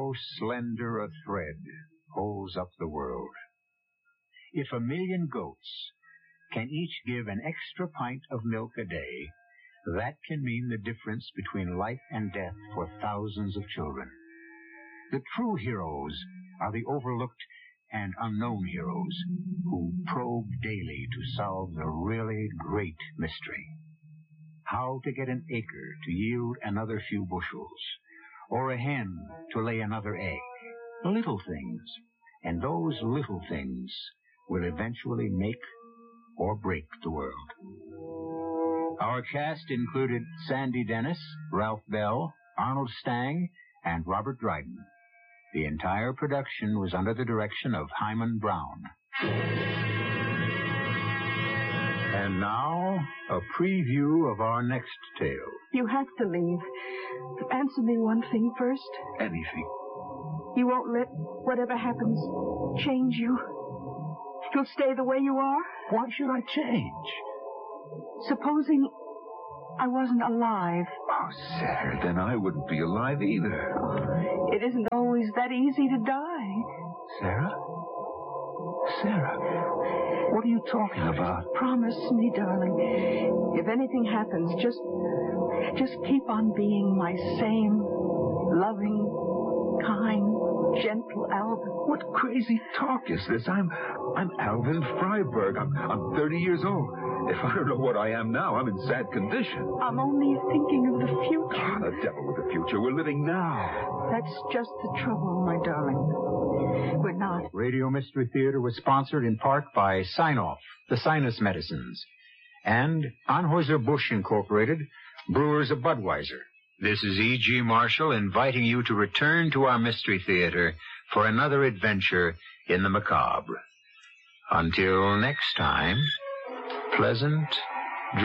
How slender a thread holds up the world. If 1,000,000 goats can each give an extra pint of milk a day, that can mean the difference between life and death for thousands of children. The true heroes are the overlooked and unknown heroes who probe daily to solve the really great mystery. How to get an acre to yield another few bushels, or a hen to lay another egg. Little things, and those little things will eventually make or break the world. Our cast included Sandy Dennis, Ralph Bell, Arnold Stang, and Robert Dryden. The entire production was under the direction of Hyman Brown. And now, a preview of our next tale. You have to leave. Answer me one thing first. Anything. You won't let whatever happens change you? You'll stay the way you are? Why should I change? Supposing I wasn't alive. Oh, Sarah, then I wouldn't be alive either. It isn't always that easy to die. Sarah? Sarah, what are you talking about? Promise me, darling. If anything happens, just keep on being my same loving, kind, gentle Alvin. What crazy talk is this? I'm Alvin Freiberg. I'm 30 years old. If I don't know what I am now, I'm in sad condition. I'm only thinking of the future. Ah, the devil with the future. We're living now. That's just the trouble, my darling. We're not. Radio Mystery Theater was sponsored in part by Sine-Off, the sinus medicines, and Anheuser-Busch Incorporated, brewers of Budweiser. This is E.G. Marshall inviting you to return to our Mystery Theater for another adventure in the macabre. Until next time, pleasant